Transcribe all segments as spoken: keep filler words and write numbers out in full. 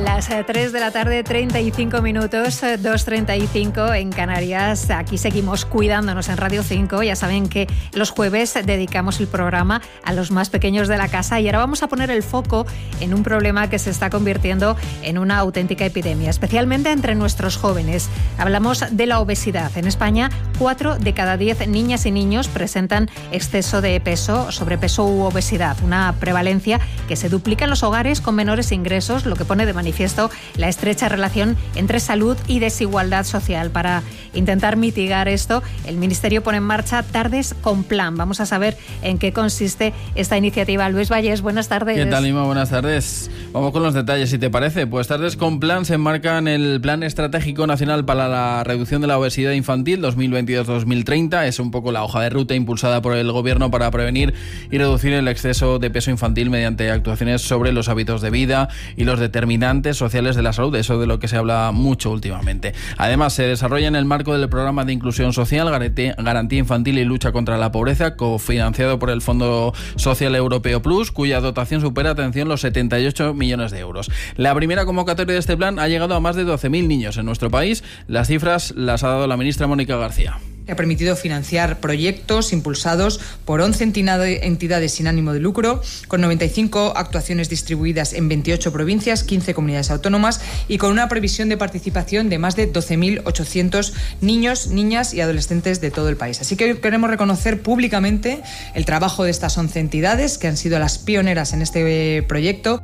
Las tres de la tarde, treinta y cinco minutos, dos treinta y cinco en Canarias. Aquí seguimos cuidándonos en Radio cinco. Ya saben que los jueves dedicamos el programa a los más pequeños de la casa y ahora vamos a poner el foco en un problema que se está convirtiendo en una auténtica epidemia, especialmente entre nuestros jóvenes. Hablamos de la obesidad. En España, cuatro de cada diez niñas y niños presentan exceso de peso, sobrepeso u obesidad, una prevalencia que se duplica en los hogares con menores ingresos, lo que pone de manifiesto la estrecha relación entre salud y desigualdad social. Para intentar mitigar esto, el Ministerio pone en marcha Tardes con Plan. Vamos a saber en qué consiste esta iniciativa. Luis Valles, buenas tardes. ¿Qué tal, Ima? Buenas tardes. Vamos con los detalles, si te parece. Pues Tardes con Plan se enmarca en el Plan Estratégico Nacional para la Reducción de la Obesidad Infantil dos mil veintidós dos mil treinta. Es un poco la hoja de ruta impulsada por el Gobierno para prevenir y reducir el exceso de peso infantil mediante actuaciones sobre los hábitos de vida y los determinantes sociales de la salud, eso de lo que se habla mucho últimamente. Además, se desarrolla en el marco del programa de inclusión social, garantía infantil y lucha contra la pobreza, cofinanciado por el Fondo Social Europeo Plus, cuya dotación supera, atención, los setenta y ocho millones de euros. La primera convocatoria de este plan ha llegado a más de doce mil niños en nuestro país. Las cifras las ha dado la ministra Mónica García. Ha permitido financiar proyectos impulsados por once entidades sin ánimo de lucro, con noventa y cinco actuaciones distribuidas en veintiocho provincias, quince comunidades autónomas y con una previsión de participación de más de doce mil ochocientos niños, niñas y adolescentes de todo el país. Así que hoy queremos reconocer públicamente el trabajo de estas once entidades que han sido las pioneras en este proyecto.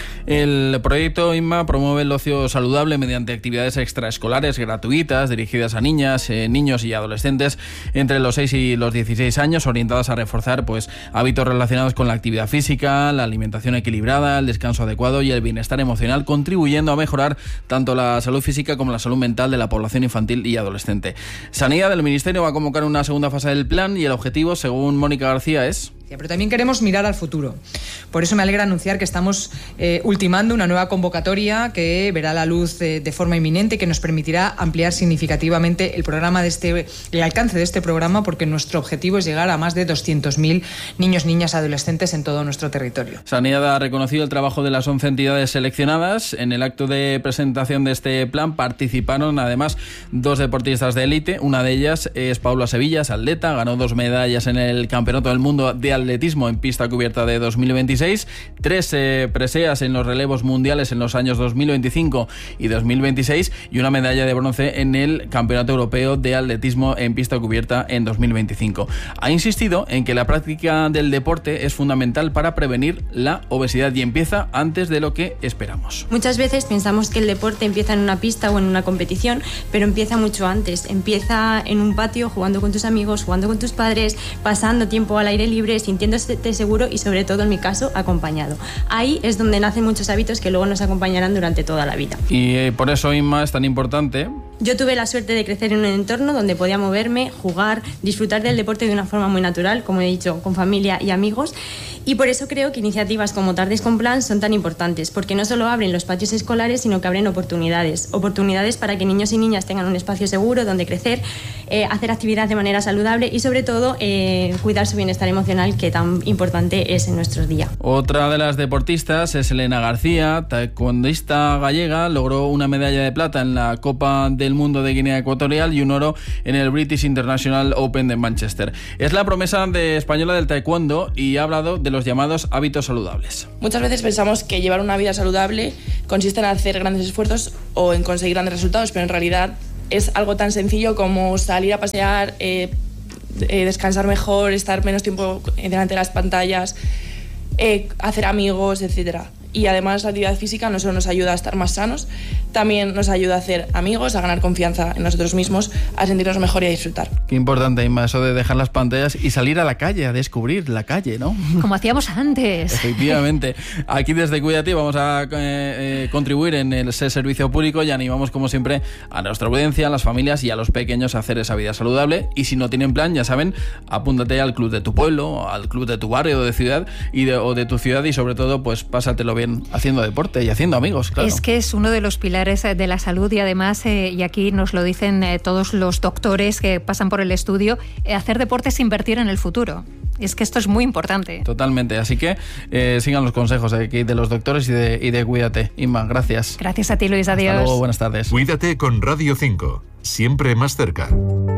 El proyecto INMA promueve el ocio saludable mediante actividades extraescolares gratuitas dirigidas a niñas, eh, niños y adolescentes entre los seis y los dieciséis años, orientadas a reforzar pues hábitos relacionados con la actividad física, la alimentación equilibrada, el descanso adecuado y el bienestar emocional, contribuyendo a mejorar tanto la salud física como la salud mental de la población infantil y adolescente. Sanidad del Ministerio va a convocar una segunda fase del plan y el objetivo, según Mónica García, es... Pero también queremos mirar al futuro. Por eso me alegra anunciar que estamos eh, ultimando una nueva convocatoria que verá la luz eh, de forma inminente y que nos permitirá ampliar significativamente el programa de este, el alcance de este programa, porque nuestro objetivo es llegar a más de doscientos mil niños, niñas, adolescentes en todo nuestro territorio. Sanidad ha reconocido el trabajo de las once entidades seleccionadas. En el acto de presentación de este plan participaron además dos deportistas de élite. Una de ellas es Paula Sevillas, atleta, ganó dos medallas en el Campeonato del Mundo de atletismo en pista cubierta de dos mil veintiséis, tres eh, preseas en los relevos mundiales en los años dos mil veinticinco y dos mil veintiséis y una medalla de bronce en el Campeonato Europeo de Atletismo en pista cubierta en dos mil veinticinco. Ha insistido en que la práctica del deporte es fundamental para prevenir la obesidad y empieza antes de lo que esperamos. Muchas veces pensamos que el deporte empieza en una pista o en una competición, pero empieza mucho antes. Empieza en un patio, jugando con tus amigos, jugando con tus padres, pasando tiempo al aire libre, sintiéndote seguro y, sobre todo en mi caso, acompañado. Ahí es donde nacen muchos hábitos que luego nos acompañarán durante toda la vida. Y eh, por eso, Inma, es tan importante. Yo tuve la suerte de crecer en un entorno donde podía moverme, jugar, disfrutar del deporte de una forma muy natural, como he dicho, con familia y amigos. Y por eso creo que iniciativas como Tardes con Plan son tan importantes, porque no solo abren los patios escolares, sino que abren oportunidades. Oportunidades para que niños y niñas tengan un espacio seguro donde crecer, eh, hacer actividad de manera saludable y, sobre todo, eh, cuidar su bienestar emocional, que tan importante es en nuestros días. Otra de las deportistas es Elena García, taekwondista gallega. Logró una medalla de plata en la Copa del Mundo de Guinea Ecuatorial y un oro en el British International Open de Manchester. Es la promesa de española del taekwondo y ha hablado de los llamados hábitos saludables. Muchas veces pensamos que llevar una vida saludable consiste en hacer grandes esfuerzos o en conseguir grandes resultados, pero en realidad es algo tan sencillo como salir a pasear, eh, eh, descansar mejor, estar menos tiempo delante de las pantallas, eh, hacer amigos, etcétera. Y además la actividad física no solo nos ayuda a estar más sanos, también nos ayuda a hacer amigos, a ganar confianza en nosotros mismos, a sentirnos mejor y a disfrutar. Qué importante, Inma, eso de dejar las pantallas y salir a la calle, a descubrir la calle, ¿no? Como hacíamos antes. Efectivamente. Aquí desde Cuídate vamos a eh, eh, contribuir en ese servicio público y animamos, como siempre, a nuestra audiencia, a las familias y a los pequeños a hacer esa vida saludable. Y si no tienen plan, ya saben, apúntate al club de tu pueblo, al club de tu barrio o de ciudad y de, o de tu ciudad y, sobre todo, pues pásatelo bien haciendo deporte y haciendo amigos, claro. Es que es uno de los pilares de la salud y además, eh, y aquí nos lo dicen eh, todos los doctores que pasan por el estudio, eh, hacer deporte es invertir en el futuro. Es que esto es muy importante. Totalmente, así que eh, sigan los consejos de, de los doctores y de, y de Cuídate. Inma, gracias. Gracias a ti, Luis, adiós. Hasta luego, buenas tardes. Cuídate con Radio cinco, siempre más cerca.